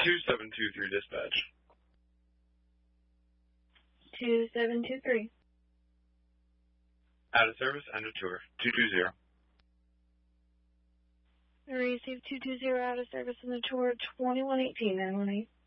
2723 dispatch. 2723. Out of service, end of tour. 220. Receive 220 out of service in the tour 2118 918.